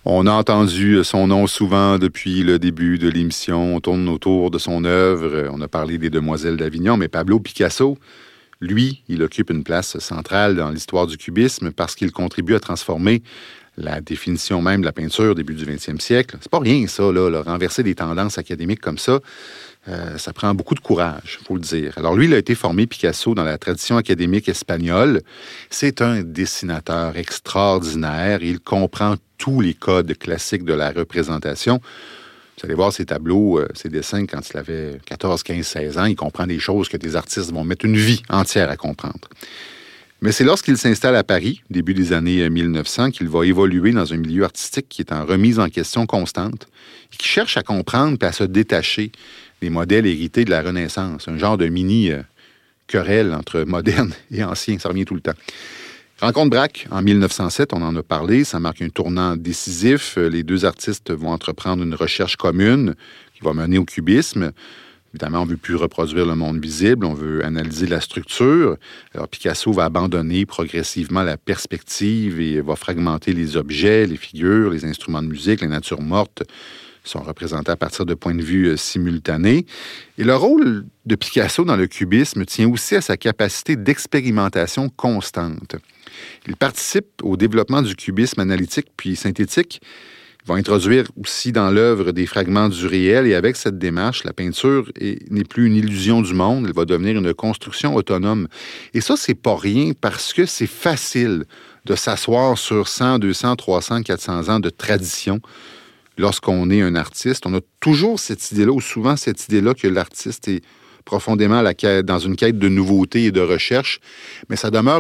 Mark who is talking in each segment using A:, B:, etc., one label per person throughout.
A: On a entendu son nom souvent depuis le début de l'émission. On tourne autour de son œuvre. On a parlé des Demoiselles d'Avignon, mais Pablo Picasso, lui, il occupe une place centrale dans l'histoire du cubisme parce qu'il contribue à transformer la définition même de la peinture début du 20e siècle. C'est pas rien, ça, là, renverser des tendances académiques comme ça. Ça prend beaucoup de courage, il faut le dire. Alors lui, il a été formé, Picasso, dans la tradition académique espagnole. C'est un dessinateur extraordinaire. Il comprend tous les codes classiques de la représentation. Vous allez voir ses tableaux, ses dessins, quand il avait 14, 15, 16 ans, il comprend des choses que des artistes vont mettre une vie entière à comprendre. Mais c'est lorsqu'il s'installe à Paris, début des années 1900, qu'il va évoluer dans un milieu artistique qui est en remise en question constante et qui cherche à comprendre et à se détacher des modèles hérités de la Renaissance. Un genre de mini-querelle entre moderne et ancien, ça revient tout le temps. Rencontre Braque, en 1907, on en a parlé, ça marque un tournant décisif. Les deux artistes vont entreprendre une recherche commune qui va mener au cubisme. Évidemment, on ne veut plus reproduire le monde visible, on veut analyser la structure. Alors, Picasso va abandonner progressivement la perspective et va fragmenter les objets, les figures, les instruments de musique, les natures mortes sont représentés à partir de points de vue simultanés. Et le rôle de Picasso dans le cubisme tient aussi à sa capacité d'expérimentation constante. Il participe au développement du cubisme analytique puis synthétique. Il va introduire aussi dans l'œuvre des fragments du réel et avec cette démarche, la peinture n'est plus une illusion du monde, elle va devenir une construction autonome. Et ça, c'est pas rien parce que c'est facile de s'asseoir sur 100, 200, 300, 400 ans de tradition. Lorsqu'on est un artiste, on a toujours cette idée-là, ou souvent cette idée-là que l'artiste est profondément dans une quête de nouveauté et de recherche, mais ça demeure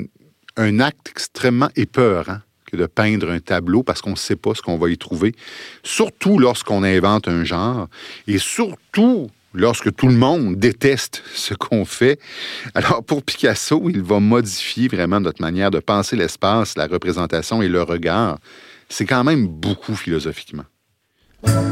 A: un acte extrêmement épeurant que de peindre un tableau parce qu'on ne sait pas ce qu'on va y trouver, surtout lorsqu'on invente un genre, et surtout lorsque tout le monde déteste ce qu'on fait. Alors, pour Picasso, il va modifier vraiment notre manière de penser l'espace, la représentation et le regard. C'est quand même beaucoup philosophiquement.